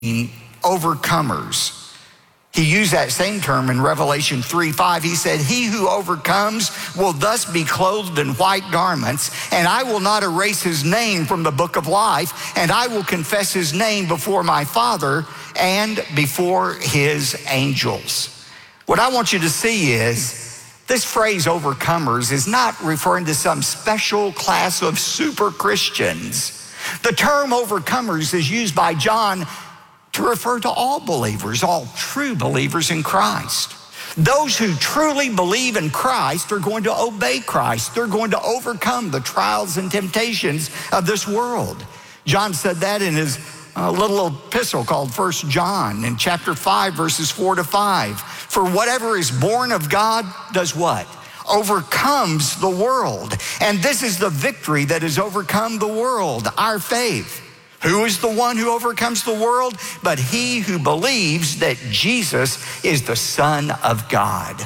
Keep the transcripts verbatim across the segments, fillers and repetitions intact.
overcomers. He used that same term in Revelation three five. He said, he who overcomes will thus be clothed in white garments, and I will not erase his name from the book of life, and I will confess his name before my Father and before his angels. What I want you to see is this phrase overcomers is not referring to some special class of super Christians. The term overcomers is used by John to refer to all believers, all true believers in Christ. Those who truly believe in Christ are going to obey Christ. They're going to overcome the trials and temptations of this world. John said that in his uh, little epistle called First John in chapter five, verses four to five. For whatever is born of God does what? Overcomes the world. And this is the victory that has overcome the world, our faith. Who is the one who overcomes the world? But he who believes that Jesus is the Son of God.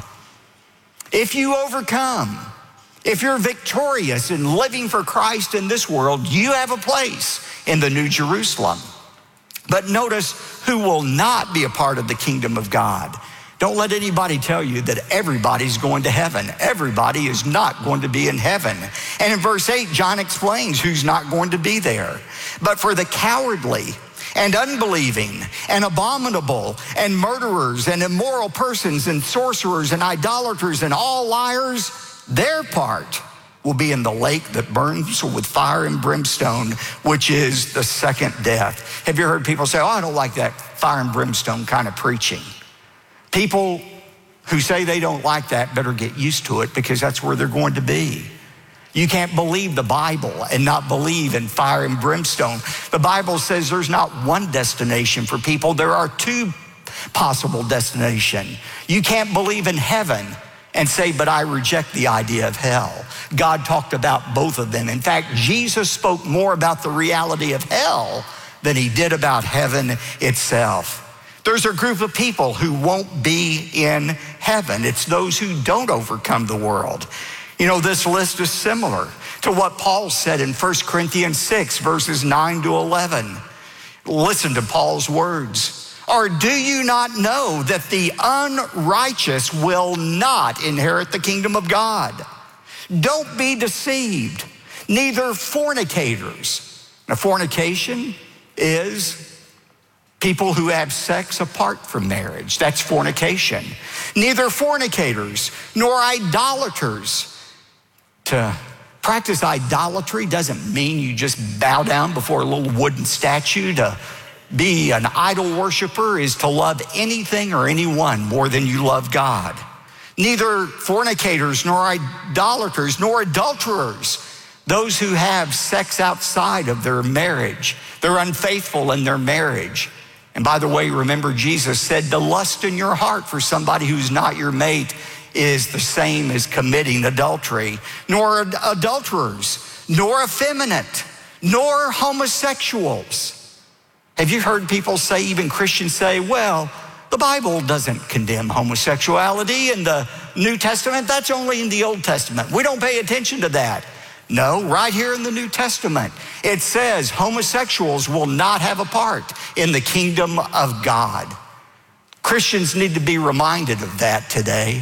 If you overcome, if you're victorious in living for Christ in this world, you have a place in the New Jerusalem. But notice who will not be a part of the kingdom of God. Don't let anybody tell you that everybody's going to heaven. Everybody is not going to be in heaven. And in verse eight, John explains who's not going to be there. But for the cowardly and unbelieving and abominable and murderers and immoral persons and sorcerers and idolaters and all liars, their part will be in the lake that burns with fire and brimstone, which is the second death. Have you heard people say, oh, I don't like that fire and brimstone kind of preaching? People who say they don't like that better get used to it, because that's where they're going to be. You can't believe the Bible and not believe in fire and brimstone. The Bible says there's not one destination for people. There are two possible destinations. You can't believe in heaven and say, but I reject the idea of hell. God talked about both of them. In fact, Jesus spoke more about the reality of hell than he did about heaven itself. There's a group of people who won't be in heaven. It's those who don't overcome the world. You know, this list is similar to what Paul said in First Corinthians six, verses nine to eleven. Listen to Paul's words. Or do you not know that the unrighteous will not inherit the kingdom of God? Don't be deceived, neither fornicators. Now, fornication is people who have sex apart from marriage. That's fornication. Neither fornicators nor idolaters. To practice idolatry doesn't mean you just bow down before a little wooden statue. To be an idol worshiper is to love anything or anyone more than you love God. Neither fornicators nor idolaters nor adulterers, those who have sex outside of their marriage. They're unfaithful in their marriage. And by the way, remember Jesus said the lust in your heart for somebody who's not your mate is the same as committing adultery. Nor adulterers, nor effeminate, nor homosexuals. Have you heard people say, even Christians say, well, the Bible doesn't condemn homosexuality in the New Testament. That's only in the Old Testament. We don't pay attention to that. No, right here in the New Testament, it says homosexuals will not have a part in the kingdom of God. Christians need to be reminded of that today.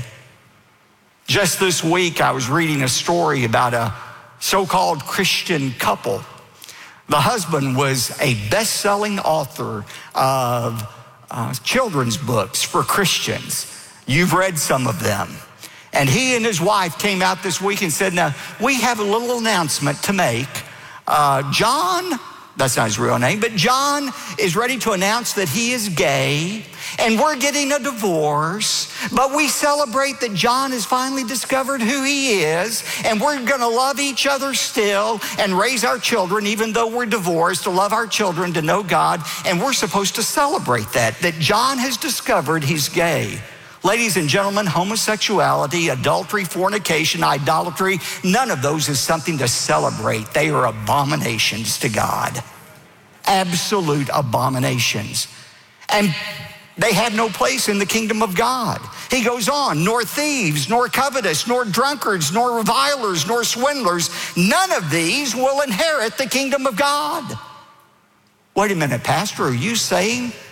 Just this week, I was reading a story about a so-called Christian couple. The husband was a best-selling author of uh, children's books for Christians. You've read some of them. And he and his wife came out this week and said, now, we have a little announcement to make. Uh, John, that's not his real name, but John is ready to announce that he is gay, and we're getting a divorce, but we celebrate that John has finally discovered who he is, and we're gonna love each other still and raise our children, even though we're divorced, to love our children, to know God, and we're supposed to celebrate that, that John has discovered he's gay. Ladies and gentlemen, homosexuality, adultery, fornication, idolatry, none of those is something to celebrate. They are abominations to God. Absolute abominations. And they have no place in the kingdom of God. He goes on, nor thieves, nor covetous, nor drunkards, nor revilers, nor swindlers, none of these will inherit the kingdom of God. Wait a minute, Pastor, are you saying